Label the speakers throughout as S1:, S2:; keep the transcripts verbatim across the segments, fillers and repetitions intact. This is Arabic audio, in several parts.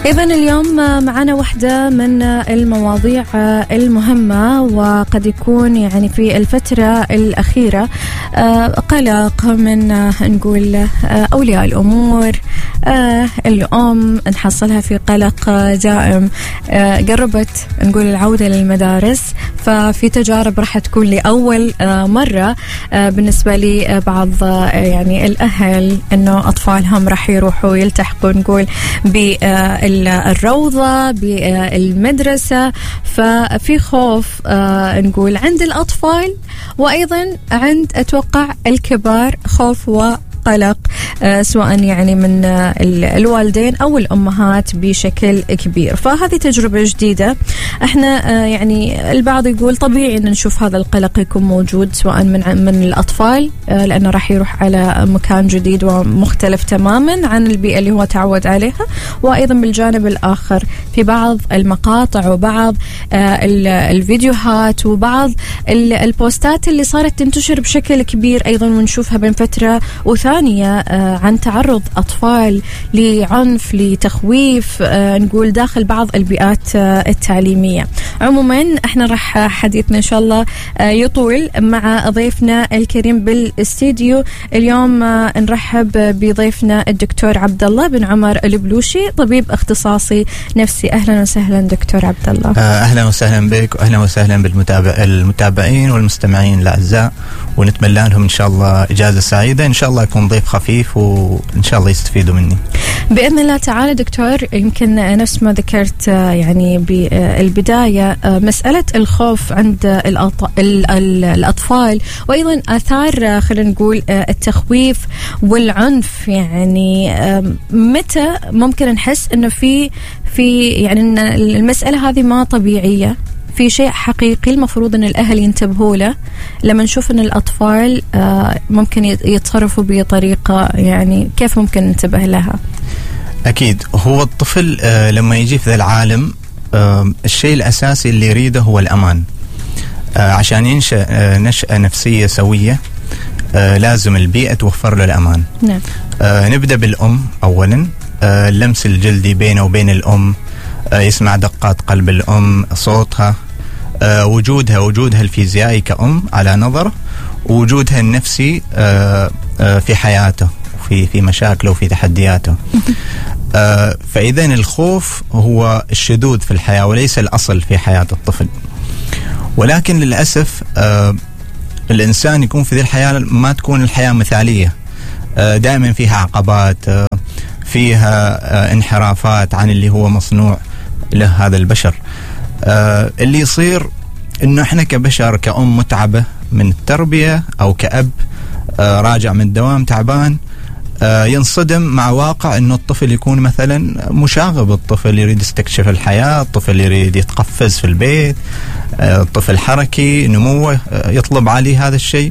S1: إذن اليوم معنا واحدة من المواضيع المهمة، وقد يكون يعني في الفترة الأخيرة قلق من نقول أولياء الأمور، الأم نحصلها في قلق دائم. قربت نقول العودة للمدارس، ففي تجارب راح تكون لأول مرة بالنسبة لي بعض يعني الأهل إنه أطفالهم راح يروحوا يلتحقوا نقول بالروضة بالمدرسة، ففي خوف نقول عند الأطفال، وأيضا عند أتوقع الكبار خوف وقلق، سواء يعني من الوالدين أو الأمهات بشكل كبير. فهذه تجربة جديدة. احنا يعني البعض يقول طبيعي أن نشوف هذا القلق يكون موجود سواء من من الأطفال، لأنه راح يروح على مكان جديد ومختلف تماما عن البيئة اللي هو تعود عليها، وأيضا بالجانب الآخر في بعض المقاطع وبعض الفيديوهات وبعض البوستات اللي صارت تنتشر بشكل كبير أيضا ونشوفها بين فترة وثانية عن تعرض أطفال لعنف لتخويف نقول داخل بعض البيئات التعليمية. عموما احنا راح حديثنا إن شاء الله يطول مع ضيفنا الكريم بالاستديو اليوم. نرحب بضيفنا الدكتور عبد الله بن عمر البلوشي، طبيب اختصاصي نفسي. أهلا وسهلا دكتور عبد الله.
S2: أهلا وسهلا بك، وأهلا وسهلا بالمتابع المتابعين والمستمعين الأعزاء، ونتمنى لهم إن شاء الله إجازة سعيدة، إن شاء الله يكون ضيف خفيف وإن شاء الله يستفيدوا مني
S1: بإذن الله تعالى. دكتور، يمكن نفس ما ذكرت يعني بالبداية مسألة الخوف عند الأطفال وأيضا آثار خلينا نقول التخويف والعنف، يعني متى ممكن نحس إنه في في يعني إن المسألة هذه ما طبيعية، في شيء حقيقي المفروض أن الأهل ينتبهوا له لما نشوف أن الأطفال ممكن يتصرفوا بطريقة يعني كيف ممكن ننتبه لها؟
S2: أكيد هو الطفل لما يجي في ذا العالم الشيء الأساسي اللي يريده هو الأمان. عشان ينشأ نشأة نفسية سوية لازم البيئة توفر له الأمان.
S1: نعم.
S2: نبدأ بالأم أولا، اللمس الجلدي بينه وبين الأم، يسمع دقات قلب الأم، صوتها، وجودها وجودها الفيزيائي كأم على نظره، ووجودها النفسي في حياته وفي في مشاكله وفي تحدياته. فإذا الخوف هو الشذوذ في الحياة وليس الأصل في حياة الطفل. ولكن للأسف الإنسان يكون في ذي الحياة ما تكون الحياة مثالية، دائما فيها عقبات، فيها انحرافات عن اللي هو مصنوع له هذا البشر. اللي يصير إنه إحنا كبشر كأم متعبة من التربية أو كأب راجع من الدوام تعبان، ينصدم مع واقع إنه الطفل يكون مثلا مشاغب، الطفل يريد يستكشف الحياة، الطفل يريد يتقفز في البيت، الطفل حركي نموه يطلب عليه هذا الشيء.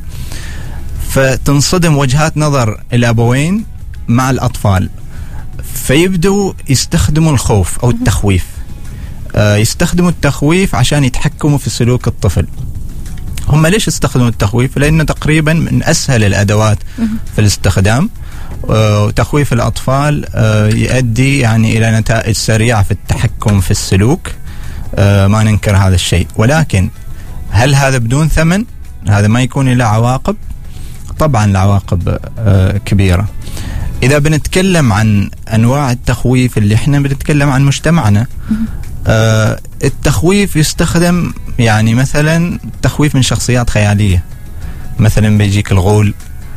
S2: فتنصدم وجهات نظر الأبوين مع الأطفال، فيبدوا يستخدموا الخوف أو التخويف. يستخدموا التخويف عشان يتحكموا في سلوك الطفل. هم ليش يستخدموا التخويف؟ لأنه تقريبا من أسهل الأدوات في الاستخدام. وتخويف الأطفال يؤدي يعني إلى نتائج سريعة في التحكم في السلوك، ما ننكر هذا الشيء. ولكن هل هذا بدون ثمن؟ هذا ما يكون له عواقب؟ طبعا العواقب كبيرة. إذا بنتكلم عن أنواع التخويف اللي إحنا بنتكلم عن مجتمعنا، آه التخويف يستخدم يعني مثلا تخويف من شخصيات خيالية، مثلا بيجيك الغول،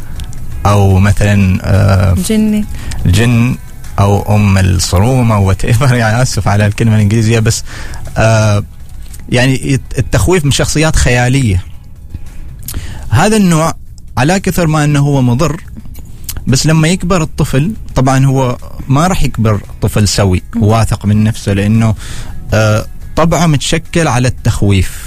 S2: أو مثلا آه
S1: جني
S2: الجن، أو أم الصروم، أو whatever، يعني أسف على الكلمة الإنجليزية، بس آه يعني التخويف من شخصيات خيالية. هذا النوع على كثر ما أنه هو مضر، بس لما يكبر الطفل طبعا هو ما راح يكبر طفل سوي واثق من نفسه، لأنه آه طبعه متشكل على التخويف.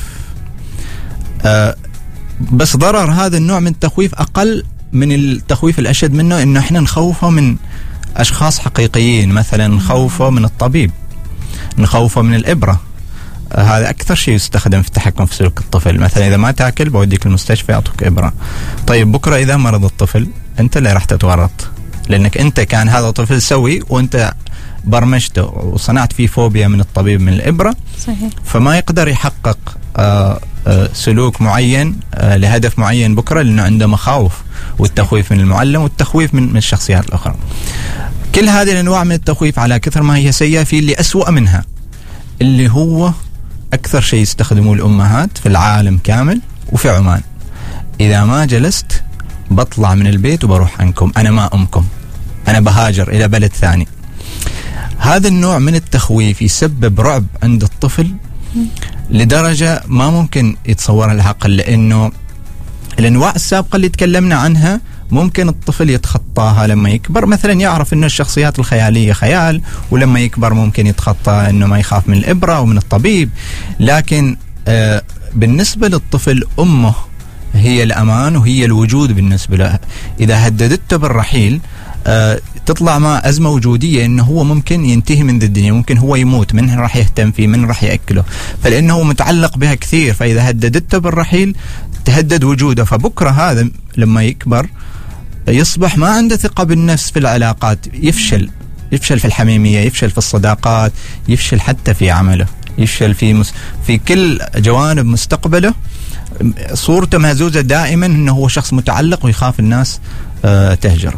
S2: آه بس ضرر هذا النوع من التخويف أقل من التخويف الأشد منه، إنه إحنا نخوفه من أشخاص حقيقيين، مثلا نخوفه من الطبيب، نخوفه من الإبرة. آه هذا أكثر شيء يستخدم في التحكم في سلوك الطفل. مثلا إذا ما تأكل بوديك المستشفى أعطوك إبرة. طيب بكرة إذا مرض الطفل أنت اللي راح تتورط، لأنك أنت كان هذا طفل سوي وأنت برمجته وصنعت فيه فوبيا من الطبيب من الإبرة.
S1: صحيح.
S2: فما يقدر يحقق آه آه سلوك معين آه لهدف معين بكرة، لأنه عنده مخاوف، والتخويف من المعلم والتخويف من, من الشخصيات الأخرى. كل هذه الأنواع من التخويف على كثر ما هي سيئة، في اللي أسوأ منها اللي هو أكثر شيء يستخدموه الأمهات في العالم كامل وفي عمان: إذا ما جلست بطلع من البيت وبروح عنكم، أنا ما أمكم، أنا بهاجر إلى بلد ثاني. هذا النوع من التخويف يسبب رعب عند الطفل لدرجة ما ممكن يتصورها العقل، لأنه الأنواع السابقة اللي تكلمنا عنها ممكن الطفل يتخطاها لما يكبر. مثلا يعرف أن الشخصيات الخيالية خيال، ولما يكبر ممكن يتخطى أنه ما يخاف من الإبرة ومن الطبيب. لكن آه بالنسبة للطفل أمه هي الأمان وهي الوجود بالنسبة له. إذا هددته بالرحيل آه تطلع مع أزمة وجودية، إنه هو ممكن ينتهي من ذي الدنيا، ممكن هو يموت، من راح يهتم فيه، من راح يأكله، فلأنه متعلق بها كثير. فإذا هددته بالرحيل تهدد وجوده، فبكرة هذا لما يكبر يصبح ما عنده ثقة بالنفس في العلاقات، يفشل يفشل في الحميمية، يفشل في الصداقات، يفشل حتى في عمله، يفشل في مس... في كل جوانب مستقبله. صورته مهزوزة دائما انه هو شخص متعلق ويخاف الناس آه تهجره.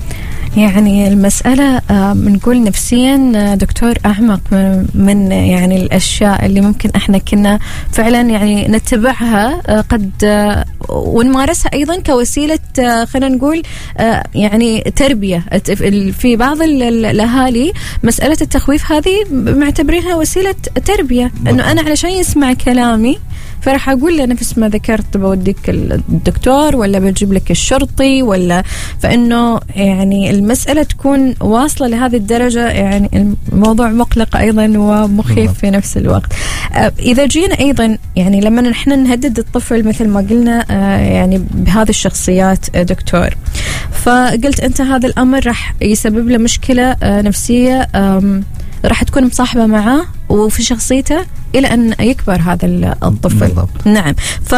S1: يعني المسألة بنقول نفسيا دكتور أعمق من يعني الأشياء اللي ممكن إحنا كنا فعلا يعني نتبعها قد ونمارسها أيضا كوسيلة خلينا نقول يعني تربية. في بعض الأهالي مسألة التخويف هذه معتبرينها وسيلة تربية، إنه أنا علشان يسمع كلامي فراح أقول له نفس ما ذكرت بوديك الدكتور ولا بجيب لك الشرطي ولا، فإنه يعني المسألة تكون واصلة لهذه الدرجة. يعني الموضوع مقلق أيضا ومخيف في نفس الوقت. إذا جينا أيضا يعني لما نحن نهدد الطفل مثل ما قلنا يعني بهذه الشخصيات دكتور، فقلت أنت هذا الأمر راح يسبب له مشكلة نفسية راح تكون مصاحبة معه وفي شخصيته إلى أن يكبر هذا الطفل.
S2: بالضبط.
S1: نعم.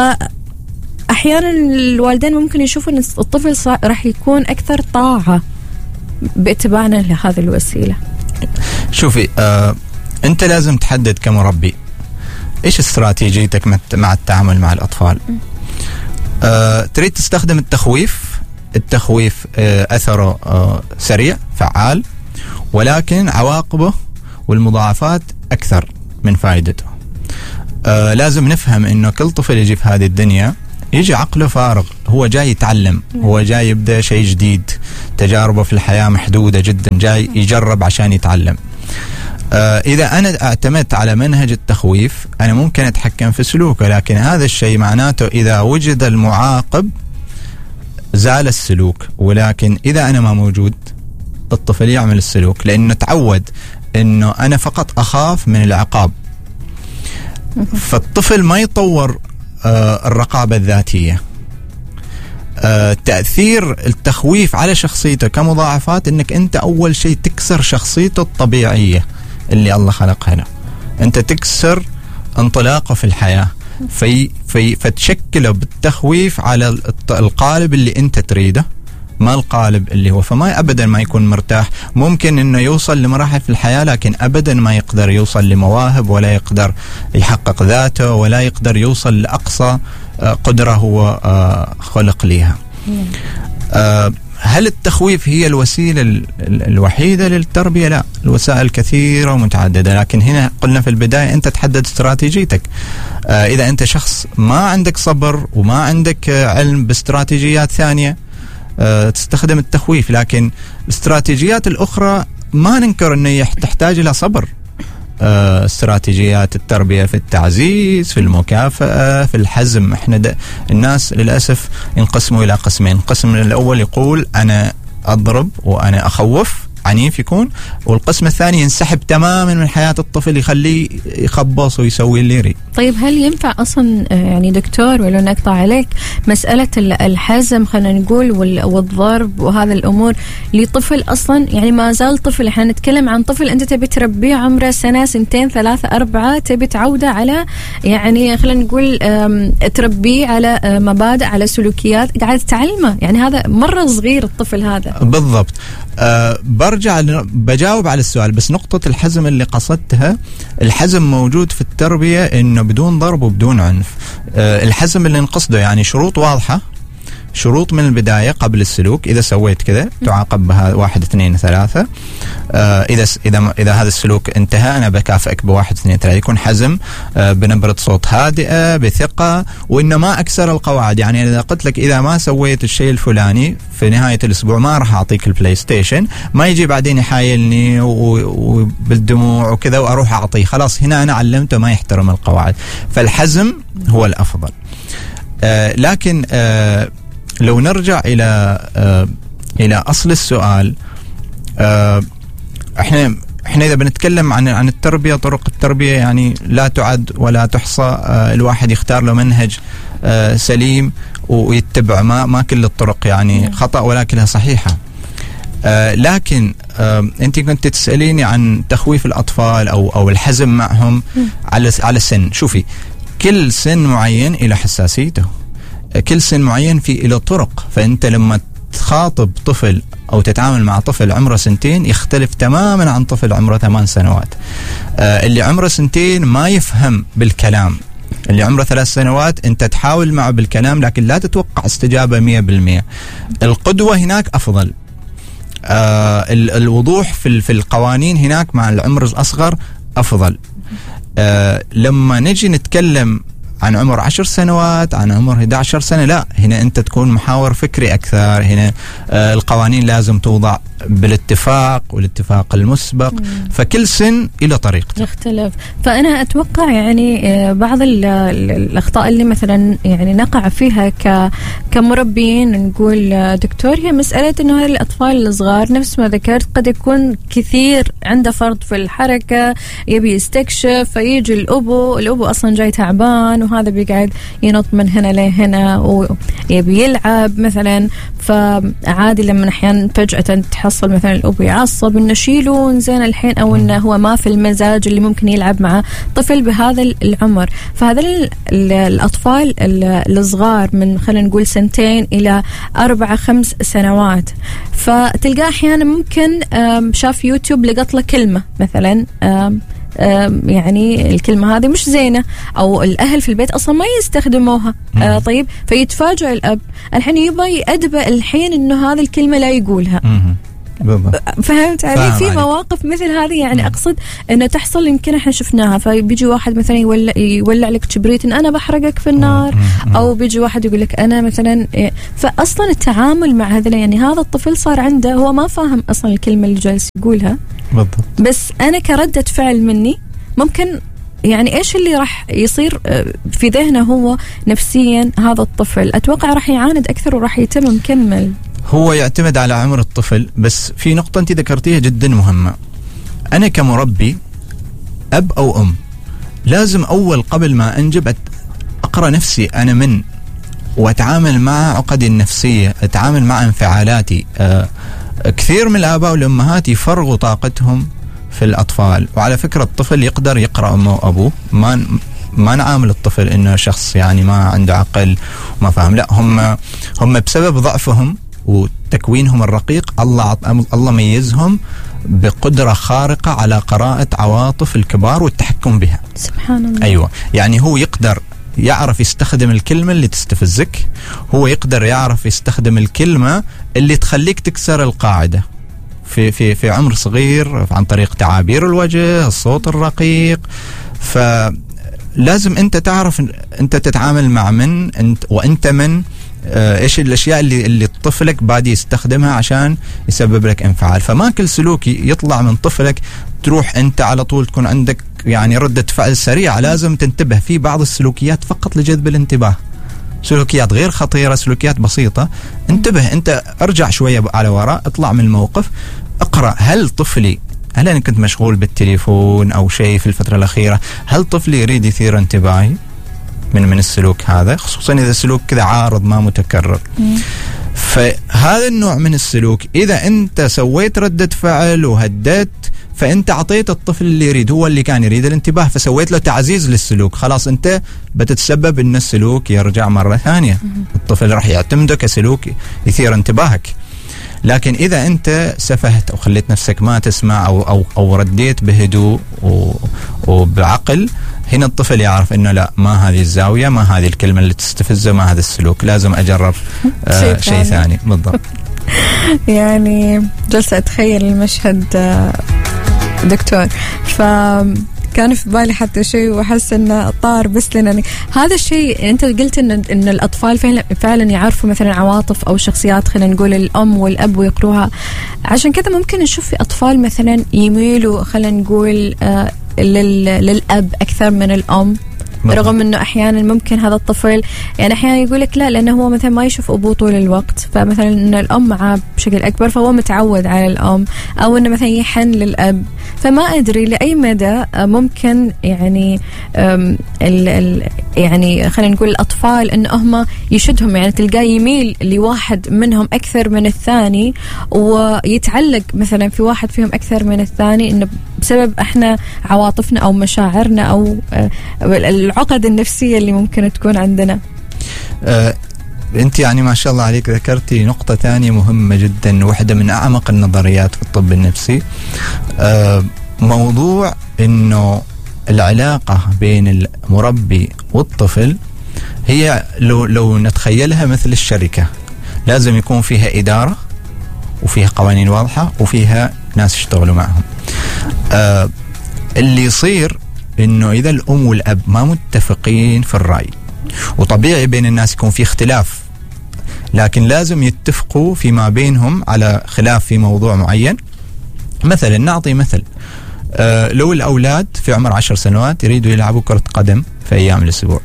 S1: فأحيانا الوالدين ممكن يشوفوا أن الطفل راح يكون أكثر طاعة باتباعنا لهذه الوسيلة.
S2: شوفي آه، أنت لازم تحدد كمربي إيش استراتيجيتك مع التعامل مع الأطفال. آه، تريد تستخدم التخويف. التخويف آه، أثره آه، سريع فعال، ولكن عواقبه والمضاعفات أكثر من فائدته. آه لازم نفهم إنه كل طفل يجي في هذه الدنيا يجي عقله فارغ، هو جاي يتعلم، هو جاي يبدأ شيء جديد، تجاربه في الحياة محدودة جدا، جاي يجرب عشان يتعلم. آه إذا أنا اعتمدت على منهج التخويف أنا ممكن أتحكم في سلوكه، لكن هذا الشيء معناته إذا وجد المعاقب زال السلوك، ولكن إذا أنا ما موجود الطفل يعمل السلوك، لأنه تعود إنه أنا فقط أخاف من العقاب. فالطفل ما يطور آه الرقابة الذاتية. آه تأثير التخويف على شخصيته كمضاعفات إنك أنت أول شيء تكسر شخصيته الطبيعية اللي الله خلقها له، أنت تكسر انطلاقه في الحياة، في في فتشكله بالتخويف على القالب اللي أنت تريده، ما القالب اللي هو. فما أبدا ما يكون مرتاح، ممكن إنه يوصل لمراحل في الحياة لكن أبدا ما يقدر يوصل لمواهب، ولا يقدر يحقق ذاته، ولا يقدر يوصل لأقصى قدرة هو خلق ليها. هل التخويف هي الوسيلة الوحيدة للتربية؟ لا، الوسائل كثيرة ومتعددة، لكن هنا قلنا في البداية أنت تحدد استراتيجيتك. إذا أنت شخص ما عندك صبر وما عندك علم باستراتيجيات ثانية تستخدم التخويف، لكن الاستراتيجيات الأخرى ما ننكر أنه تحتاج إلى صبر. استراتيجيات التربية في التعزيز، في المكافأة، في الحزم. احنا الناس للأسف انقسموا إلى قسمين. القسم الأول يقول أنا أضرب وأنا أخوف، عنيف يكون، والقسم الثاني ينسحب تماما من حياة الطفل، يخليه يخبص ويسوي اللي يريد.
S1: طيب هل ينفع أصلا يعني دكتور ولو نقطع عليك مسألة الحزم خلينا نقول والضرب وهذا الأمور لطفل أصلا يعني ما زال طفل؟ احنا نتكلم عن طفل أنت تبي تربيه عمره سنة سنتين ثلاثة أربعة، تبي تعوده على يعني خلينا نقول تربيه على مبادئ على سلوكيات قاعد تعلمه، يعني هذا مرة صغير الطفل هذا.
S2: بالضبط. آه برجع بجاوب على السؤال، بس نقطة الحزم اللي قصدتها، الحزم موجود في التربية إنه بدون ضرب وبدون عنف. أه الحزم اللي نقصده يعني شروط واضحة، شروط من البداية قبل السلوك، إذا سويت كذا تعاقب بها واحد اثنين ثلاثة، آه إذا إذا إذا هذا السلوك انتهى أنا بكافئك بواحد اثنين ثلاثة. يكون حزم آه بنبرة صوت هادئة بثقة، وإنه ما أكسر القواعد. يعني إذا قلت لك إذا ما سويت الشيء الفلاني في نهاية الأسبوع ما راح أعطيك البلاي ستيشن، ما يجي بعدين يحايلني وبالدموع وكذا وأروح أعطيه. خلاص هنا أنا علمته ما يحترم القواعد. فالحزم هو الأفضل. آه لكن آه لو نرجع إلى آه إلى أصل السؤال، آه إحنا إحنا إذا بنتكلم عن عن التربية، طرق التربية يعني لا تعد ولا تحصى. آه الواحد يختار له منهج آه سليم ويتبع، ما ما كل الطرق يعني خطأ ولا كلها صحيحة. آه لكن آه أنت كنت تسأليني عن تخويف الأطفال أو أو الحزم معهم على على سن. شوفي، كل سن معين إلى حساسيته، كل سن معين في إلى طرق. فأنت لما تخاطب طفل أو تتعامل مع طفل عمره سنتين يختلف تماما عن طفل عمره ثمان سنوات. آه اللي عمره سنتين ما يفهم بالكلام، اللي عمره ثلاث سنوات أنت تحاول معه بالكلام لكن لا تتوقع استجابة مية بالمية. القدوة هناك أفضل. آه الوضوح في في القوانين هناك مع العمر الأصغر أفضل. آه لما نجي نتكلم عن عمر عشر سنوات، عن عمر إحدى عشرة سنة، لا، هنا أنت تكون محاور فكري أكثر. هنا آه القوانين لازم توضع بالاتفاق والاتفاق المسبق. مم. فكل سن إلى طريقته
S1: يختلف. فأنا أتوقع يعني بعض الأخطاء اللي مثلا يعني نقع فيها ك كمربين نقول دكتور، هي مسألة إنه الأطفال الصغار نفس ما ذكرت قد يكون كثير عنده فرط في الحركة، يبي يستكشف، فيجي الأبو الأبو أصلا جاي تعبان وهذا بيقعد ينط من هنا لهنا ويبي يلعب مثلا. فعادي لما أحيانا فجأة تحصل مثلا الأبو يعصب إنه شيله زين الحين، أو إنه هو ما في المزاج اللي ممكن يلعب مع طفل بهذا العمر. فهذا الأطفال الصغار من خلينا نقول سنتين إلى أربعة خمس سنوات، فتلقاه أحيانا ممكن شاف يوتيوب لقط له كلمة مثلا، يعني الكلمة هذه مش زينة، أو الأهل في البيت أصلا ما يستخدموها. آه طيب، فيتفاجأ الأب الحين يبغى يأدبه الحين إنه هذه الكلمة لا يقولها. فهمت علي؟ في مواقف مثل هذه يعني. مم. أقصد إنه تحصل، يمكن إحنا شفناها. فبيجي واحد مثلا يولع, يولع لك كبريت إن أنا بحرقك في النار. مم. أو بيجي واحد يقول لك أنا مثلا. فأصلا التعامل مع هذا يعني هذا الطفل صار عنده هو ما فاهم أصلا الكلمة اللي جالس يقولها بالضبط، بس أنا كردة فعل مني ممكن يعني إيش اللي راح يصير في ذهنه هو نفسيا. هذا الطفل أتوقع راح يعاند أكثر وراح يتم مكمل.
S2: هو يعتمد على عمر الطفل. بس في نقطة أنت ذكرتيها جدا مهمة. أنا كمربي أب أو أم لازم أول قبل ما أنجب أقرأ نفسي أنا من، وأتعامل مع عقدي النفسية، أتعامل مع انفعالاتي. أه كثير من الآباء والأمهات يفرغوا طاقتهم في الأطفال. وعلى فكرة الطفل يقدر يقرأ أمه وأبوه. ما ما نعامل الطفل إنه شخص يعني ما عنده عقل وما فهم، لا، هم هم بسبب ضعفهم وتكوينهم الرقيق الله الله ميزهم بقدرة خارقة على قراءة عواطف الكبار والتحكم بها.
S1: سبحان الله.
S2: أيوة، يعني هو يقدر يعرف يستخدم الكلمة اللي تستفزك، هو يقدر يعرف يستخدم الكلمة اللي تخليك تكسر القاعدة في في في عمر صغير عن طريق تعابير الوجه، الصوت الرقيق. فلازم أنت تعرف أنت تتعامل مع من أنت وأنت من آه إيش الأشياء اللي اللي طفلك بادي يستخدمها عشان يسبب لك انفعال. فما كل سلوك يطلع من طفلك تروح أنت على طول تكون عندك يعني ردة فعل سريعة. لازم تنتبه في بعض السلوكيات فقط لجذب الانتباه، سلوكيات غير خطيرة، سلوكيات بسيطة. انتبه أنت، ارجع شوية على وراء، اطلع من الموقف، اقرأ هل طفلي، هل أنا كنت مشغول بالتليفون أو شيء في الفترة الأخيرة، هل طفلي يريد يثير انتباهي من من السلوك هذا، خصوصا إذا السلوك كذا عارض ما متكرر. مم. فهذا النوع من السلوك إذا أنت سويت ردة فعل وهددت، فأنت عطيت الطفل اللي يريد، هو اللي كان يريد الانتباه، فسويت له تعزيز للسلوك. خلاص أنت بتتسبب أن السلوك يرجع مرة ثانية. مم. الطفل راح يعتمده كسلوك يثير انتباهك. لكن إذا أنت سفهت أو خليت نفسك ما تسمع أو أو أو رديت بهدوء وبعقل، هنا الطفل يعرف إنه لا، ما هذه الزاوية، ما هذه الكلمة اللي تستفزه، ما هذا السلوك، لازم أجرب آه شيء, شيء ثاني. بالضبط.
S1: يعني جلسة أتخيل المشهد دكتور، ف كان في بالي حتى شيء وأحس إنه طار بس لنا هذا الشيء. أنت قلت إن إن الأطفال فعلا فعلا يعرفوا مثلا عواطف أو شخصيات، خلينا نقول الأم والأب ويقروها، عشان كذا ممكن نشوف في أطفال مثلا يميلوا خلينا نقول آه للأب أكثر من الأم، رغم انه احيانا ممكن هذا الطفل يعني احيانا يقول لك لا، لانه هو مثلا ما يشوف ابوه طول الوقت، فمثلا ان الام معاه بشكل اكبر فهو متعود على الام، او انه مثلا يحن للاب. فما ادري لاي مدى ممكن يعني ال ال يعني خلينا نقول الاطفال ان هم يشدهم، يعني تلقاه يميل لواحد منهم اكثر من الثاني، ويتعلق مثلا في واحد فيهم اكثر من الثاني، انه بسبب احنا عواطفنا او مشاعرنا او العقد النفسية اللي ممكن تكون عندنا.
S2: أه انت يعني ما شاء الله عليك ذكرتي نقطة ثانية مهمة جدا، واحدة من اعمق النظريات في الطب النفسي، أه موضوع انه العلاقة بين المربي والطفل هي لو لو نتخيلها مثل الشركة، لازم يكون فيها إدارة وفيها قوانين واضحة وفيها ناس يشتغلوا معهم. أه اللي يصير إنه إذا الأم والأب ما متفقين في الرأي، وطبيعي بين الناس يكون في اختلاف، لكن لازم يتفقوا فيما بينهم على خلاف في موضوع معين. مثلا نعطي مثل، آه لو الأولاد في عمر عشر سنوات يريدوا يلعبوا كرة قدم في أيام الأسبوع،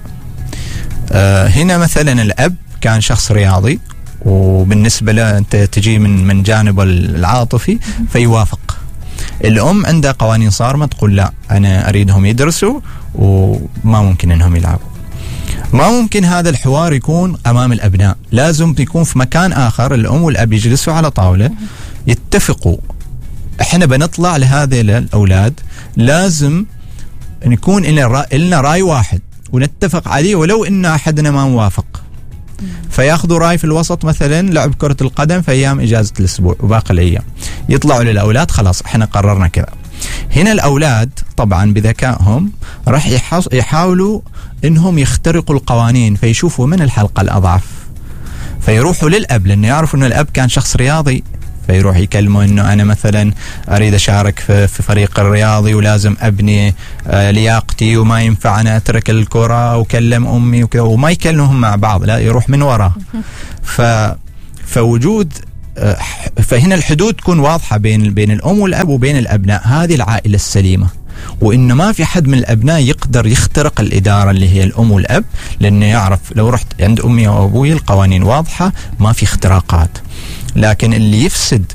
S2: آه هنا مثلا الأب كان شخص رياضي، وبالنسبة له أنت تجي من من جانب العاطفي فيوافق. الأم عندها قوانين صارمة تقول لا، أنا أريدهم يدرسوا وما ممكن أنهم يلعبوا. ما ممكن هذا الحوار يكون أمام الأبناء، لازم يكون في مكان آخر، الأم والأب يجلسوا على طاولة يتفقوا، إحنا بنطلع لهذه الأولاد، لازم نكون لنا رأي واحد ونتفق عليه، ولو إن أحدنا ما موافق، فياخذوا راي في الوسط، مثلا لعب كرة القدم في أيام إجازة الأسبوع وباقي الأيام يطلعوا للأولاد خلاص إحنا قررنا كذا. هنا الأولاد طبعا بذكائهم راح يحاولوا إنهم يخترقوا القوانين، فيشوفوا من الحلقة الأضعف، فيروحوا للأب، لأنه يعرفوا إنه الأب كان شخص رياضي، فيروح يكلموا إنه أنا مثلا أريد أشارك في, في فريق الرياضي ولازم أبني آه لياقتي، وما ينفع أنا أترك الكرة وكلم أمي وكذا، وما يكلمهم مع بعض، لا يروح من وراه. ف فوجود آه فهنا الحدود تكون واضحة بين بين الأم والأب وبين الأبناء، هذه العائلة السليمة، وإن ما في حد من الأبناء يقدر يخترق الإدارة اللي هي الأم والأب، لأنه يعرف لو رحت عند أمي أو أبوي القوانين واضحة ما في اختراقات. لكن اللي يفسد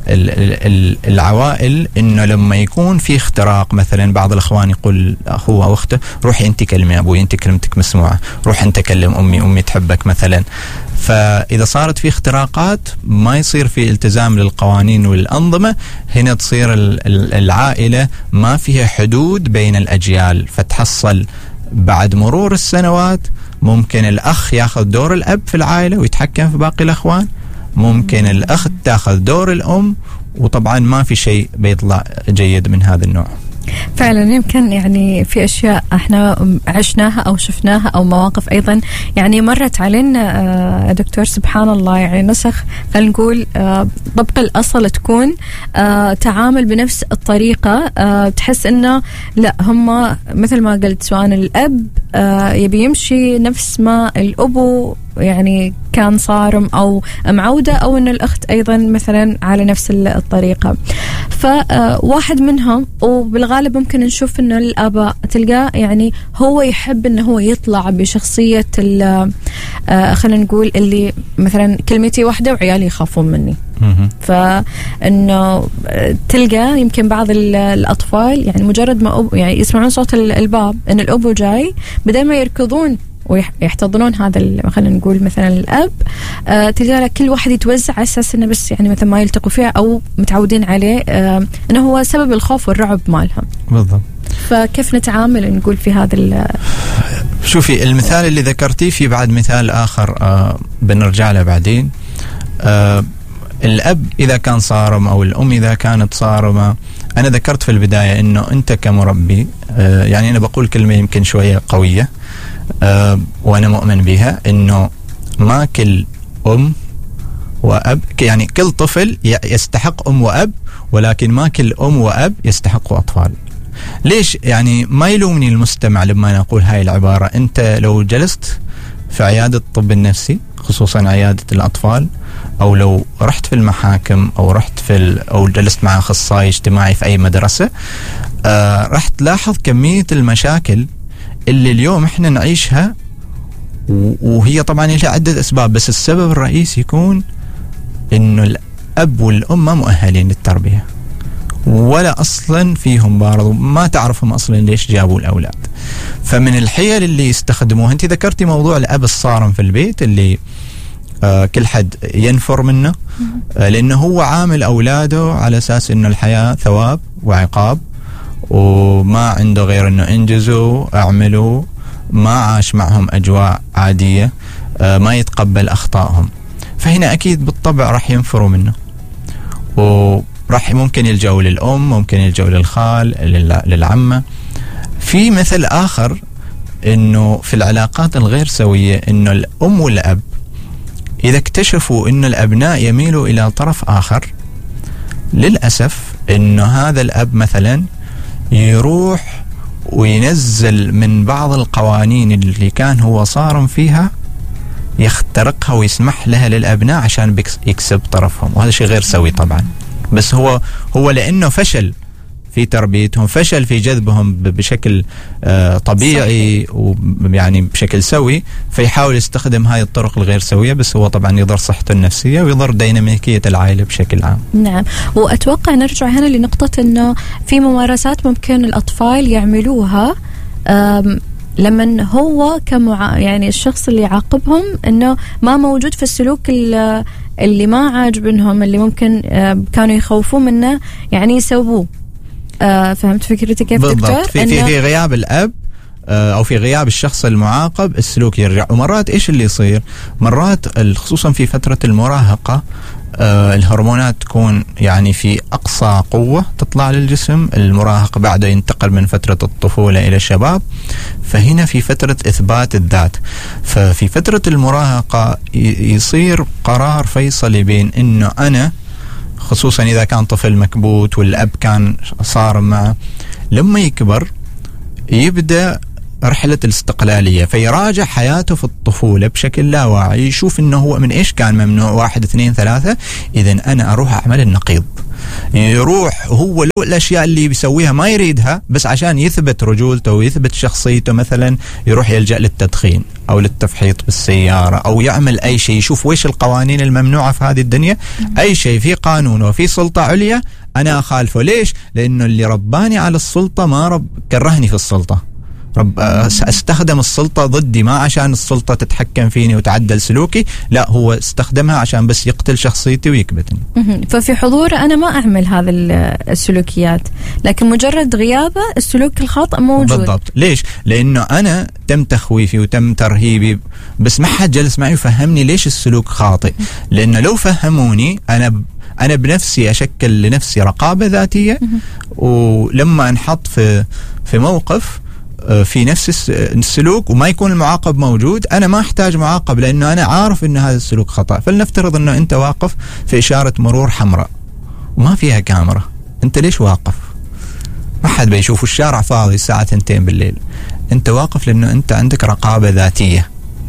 S2: العوائل إنه لما يكون في اختراق، مثلا بعض الأخوان يقول أخوه أو أخته روحي أنت كلمي أبوي، أنت كلمتك مسموعة، روح أنت كلم أمي، أمي تحبك مثلا. فإذا صارت في اختراقات ما يصير في التزام للقوانين والأنظمة، هنا تصير العائلة ما فيها حدود بين الأجيال، فتحصل بعد مرور السنوات ممكن الأخ ياخذ دور الأب في العائلة ويتحكم في باقي الأخوان، ممكن الأخت تاخذ دور الأم، وطبعا ما في شيء بيطلع جيد من هذا النوع.
S1: فعلا يمكن يعني في أشياء احنا عشناها أو شفناها أو مواقف أيضا يعني مرت علينا دكتور، سبحان الله يعني نسخ خلينا نقول طبق الأصل، تكون تعامل بنفس الطريقة، تحس إنه لا هم مثل ما قلت، سواء الأب يبي يمشي نفس ما الأبو يعني كان صارم أو معودة، أو أن الأخت أيضا مثلا على نفس الطريقة. فواحد منهم، وبالغالب ممكن نشوف أنه الآباء تلقاه يعني هو يحب أنه هو يطلع بشخصية خلينا نقول اللي مثلا كلمتي واحدة وعيالي يخافون مني. فإنه تلقى يمكن بعض الأطفال يعني مجرد ما أب يعني يسمعون صوت الباب إن الأبو جاي، بدل ما يركضون ويحتضنون هذا خلينا نقول مثلا الأب، آه تلقى كل واحد يتوزع على أساس إنه بس يعني مثلا ما يلتقوا فيها أو متعودين عليه، آه إنه هو سبب الخوف والرعب مالهم.
S2: بالضبط.
S1: فكيف نتعامل نقول في هذا؟
S2: شوفي المثال اللي ذكرتيه، في بعد مثال آخر آه بنرجع له بعدين. آه الأب إذا كان صارم أو الأم إذا كانت صارمة، أنا ذكرت في البداية إنه أنت كمربي، آه يعني أنا بقول كلمة يمكن شوية قوية آه وأنا مؤمن بها، إنه ما كل أم وأب، يعني كل طفل يستحق أم وأب، ولكن ما كل أم وأب يستحقوا أطفال. ليش؟ يعني ما يلومني المستمع لما نقول هاي العبارة. أنت لو جلست في عيادة الطب النفسي، خصوصا عيادة الأطفال، أو لو رحت في المحاكم أو رحت في أو جلست مع أخصائي اجتماعي في أي مدرسة، آه راح تلاحظ كمية المشاكل اللي اليوم إحنا نعيشها، وهي طبعا لها عدة أسباب، بس السبب الرئيسي يكون إنه الأب والأم ما مؤهلين للتربية، ولا أصلا فيهم بارض، ما تعرفهم أصلا ليش جابوا الأولاد. فمن الحيل اللي يستخدموها، أنت ذكرتي موضوع الأب الصارم في البيت اللي آه كل حد ينفر منه، آه لأنه هو عامل أولاده على أساس إنه الحياة ثواب وعقاب، وما عنده غير إنه انجزوا اعملوا، ما عاش معهم أجواء عادية، آه ما يتقبل أخطائهم، فهنا أكيد بالطبع راح ينفروا منه، وراح ممكن يلجأوا للأم، ممكن يلجأوا للخال، للعمة. في مثل آخر إنه في العلاقات الغير سوية، إنه الأم والأب إذا اكتشفوا إنه الأبناء يميلوا إلى طرف آخر، للأسف إنه هذا الأب مثلا يروح وينزل من بعض القوانين اللي كان هو صارم فيها، يخترقها ويسمح لها للأبناء عشان يكسب طرفهم، وهذا شيء غير سوي طبعا. بس هو هو لأنه فشل في تربيتهم، فشل في جذبهم بشكل آه طبيعي ويعني بشكل سوي، فيحاول يستخدم هاي الطرق الغير سوية، بس هو طبعا يضر صحته النفسية ويضر ديناميكية العائلة بشكل عام.
S1: نعم، وأتوقع نرجع هنا لنقطة أنه في ممارسات ممكن الأطفال يعملوها لما هو كمع... يعني الشخص اللي يعاقبهم انه ما موجود في السلوك اللي ما عاجبنهم، اللي ممكن كانوا يخوفوا منه يعني يسووه. فهمت فكرتي كيف دكتور؟
S2: في, في, في غياب الأب أو في غياب الشخص المعاقب السلوك يرجع. ومرات إيش اللي يصير؟ مرات خصوصا في فترة المراهقة آه الهرمونات تكون يعني في أقصى قوة تطلع للجسم، المراهق بعده ينتقل من فترة الطفولة إلى الشباب، فهنا في فترة إثبات الذات. ففي فترة المراهقة يصير قرار فيصلي بين إنه أنا، خصوصا إذا كان طفل مكبوت والأب كان صارم معه، لما يكبر يبدأ رحلة الاستقلالية، فيراجع حياته في الطفولة بشكل لا واعي، يشوف انه هو من ايش كان ممنوع، واحد اثنين ثلاثة، اذن انا اروح اعمل النقيض. يروح هو له الاشياء اللي بيسويها ما يريدها، بس عشان يثبت رجولته ويثبت شخصيته، مثلا يروح يلجأ للتدخين او للتفحيط بالسيارة او يعمل اي شيء، يشوف ويش القوانين الممنوعة في هذه الدنيا، اي شيء في قانون وفي سلطة عليا انا اخالفه. ليش؟ لانه اللي رباني على السلطة ما رب كرهني في السلطة، رب استخدم السلطة ضدي، ما عشان السلطة تتحكم فيني وتعدل سلوكي، لا هو استخدمها عشان بس يقتل شخصيتي ويكبتني.
S1: ففي حضوره أنا ما أعمل هذا السلوكيات، لكن مجرد غيابه السلوك الخاطئ موجود.
S2: بالضبط. ليش؟ لأنه أنا تم تخويفي وتم ترهيبي، بس ما حد جلس معي وفهمني ليش السلوك خاطئ. لأنه لو فهموني أنا ب... أنا بنفسي أشكل لنفسي رقابة ذاتية، ولما انحط في في موقف في نفس السلوك وما يكون المعاقب موجود، أنا ما أحتاج معاقب، لأنه أنا عارف أن هذا السلوك خطأ. فلنفترض أنه أنت واقف في إشارة مرور حمراء وما فيها كاميرا، أنت ليش واقف؟ ما حد بيشوف، الشارع فاضي الساعة اثنتين بالليل، أنت واقف لأنه أنت عندك رقابة ذاتية،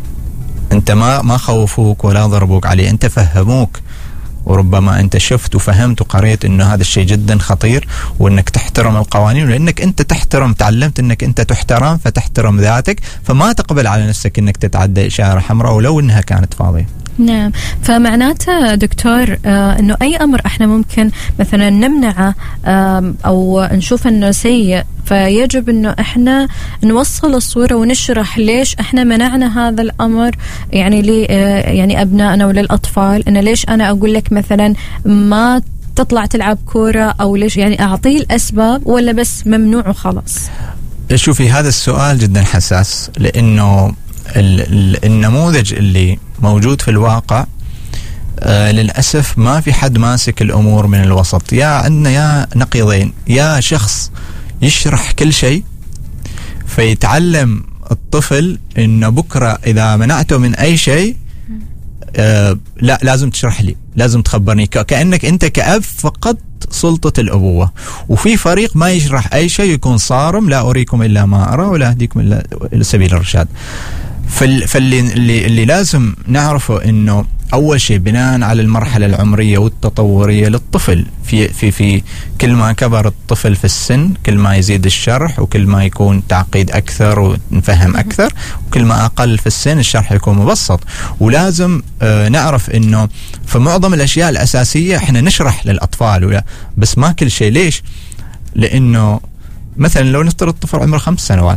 S2: أنت ما ما خوفوك ولا ضربوك عليه، أنت فهموك، وربما أنت شفت وفهمت وقريت إنه هذا الشيء جدا خطير، وإنك تحترم القوانين، ولأنك أنت تحترم، تعلمت إنك أنت تحترم، فتحترم ذاتك، فما تقبل على نفسك إنك تتعدى إشارة حمراء ولو إنها كانت فاضية.
S1: نعم، فمعناته دكتور آه انه اي امر احنا ممكن مثلا نمنعه آه او نشوف انه سيء، فيجب انه احنا نوصل الصورة ونشرح ليش احنا منعنا هذا الامر، يعني لي آه يعني ابنائنا وللاطفال، انه ليش انا اقول لك مثلا ما تطلع تلعب كورة، او ليش يعني اعطيه الاسباب، ولا بس ممنوع وخلاص.
S2: شوفي هذا السؤال جدا حساس، لانه النموذج اللي موجود في الواقع آه للأسف ما في حد ماسك الأمور من الوسط. يا عندنا يا نقيضين، يا شخص يشرح كل شيء فيتعلم الطفل إنه بكرة إذا منعته من أي شيء آه لا لازم تشرح لي، لازم تخبرني، كأنك أنت كأب فقدت سلطة الأبوة. وفي فريق ما يشرح أي شيء، يكون صارم، لا أريكم إلا ما أرى ولا أهديكم إلا إلى سبيل الرشاد. فاللي اللي, اللي لازم نعرفه إنه أول شيء بناء على المرحلة العمرية والتطورية للطفل، في في في كل ما كبر الطفل في السن كل ما يزيد الشرح، وكل ما يكون تعقيد أكثر ونفهم أكثر، وكل ما أقل في السن الشرح يكون مبسط. ولازم آه نعرف إنه في معظم الأشياء الأساسية إحنا نشرح للأطفال ولا بس ما كل شيء. ليش؟ لأنه مثلا لو نفترض الطفل عمره خمس سنوات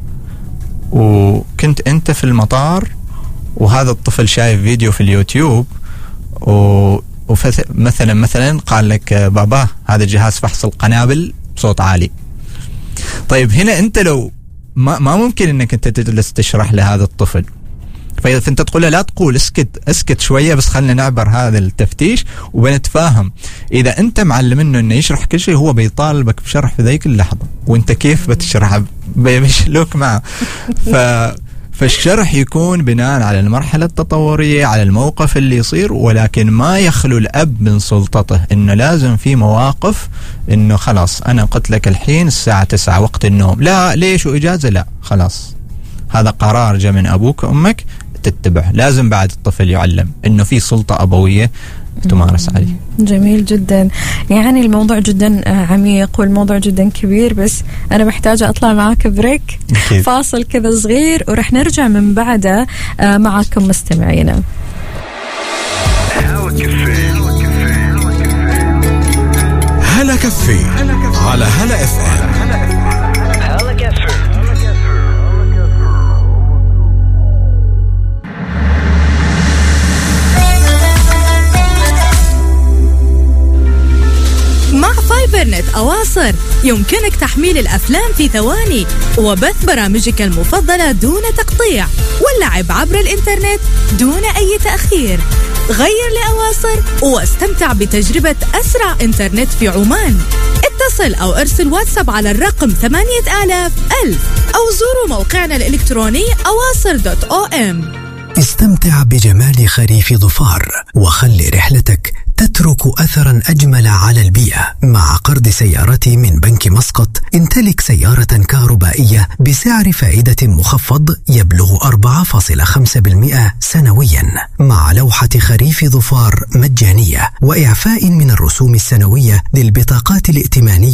S2: وكنت أنت في المطار وهذا الطفل شايف فيديو في اليوتيوب ومثلا مثلا قال لك بابا هذا جهاز فحص القنابل بصوت عالي. طيب هنا انت لو ما, ما ممكن انك انت تجلس تشرح لهذا الطفل، فانت تقول له لا تقول، اسكت اسكت شويه بس خلينا نعبر هذا التفتيش وبنتفاهم. اذا انت معلم انه انه يشرح كل شيء هو بيطالبك بشرح في ذيك اللحظه، وانت كيف بتشرح؟ بيشلوك معه. ف فالشرح يكون بناء على المرحلة التطورية، على الموقف اللي يصير، ولكن ما يخلو الأب من سلطته. إنه لازم في مواقف إنه خلاص أنا قلت لك الحين الساعة تسعة وقت النوم، لا ليش وإجازة، لا خلاص هذا قرار جاء من أبوك وأمك تتبعه. لازم بعد الطفل يعلم إنه في سلطة أبوية تمارس عليه.
S1: جميل جدا. يعني الموضوع جدا عميق والموضوع جدا كبير، بس أنا محتاجة أطلع معاك بريك أكيد. فاصل كذا صغير ورح نرجع من بعده معاكم مستمعينا.
S3: هلا كفي على هلا اف ام.
S4: مع فايبرنت أواصر يمكنك تحميل الأفلام في ثواني وبث برامجك المفضلة دون تقطيع واللعب عبر الإنترنت دون أي تأخير. غير لأواصر واستمتع بتجربة أسرع إنترنت في عمان. اتصل أو ارسل واتساب على الرقم ثمانية آلاف ألف أو زوروا موقعنا الإلكتروني أواصر دوت أو إم.
S5: استمتع بجمال خريف ظفار وخلي رحلتك تترك أثرا أجمل على البيئة. مع قرض سيارتي من بنك مسقط امتلك سيارة كهربائية بسعر فائدة مخفض يبلغ أربعة فاصلة خمسة بالمئة سنويا، مع لوحة خريف ظفار مجانية وإعفاء من الرسوم السنوية للبطاقات الائتمانية